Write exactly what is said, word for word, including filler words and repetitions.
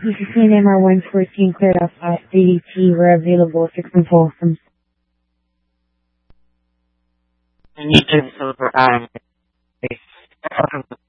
P C C and M R one fourteen cleared off at A D T were available six and four from And you can silver um